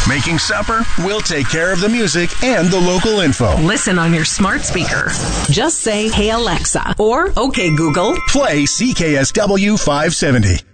Making supper? We'll take care of the music and the local info. Listen on your smart speaker. Just say, "Hey Alexa," or "Okay Google." Play CKSW 570.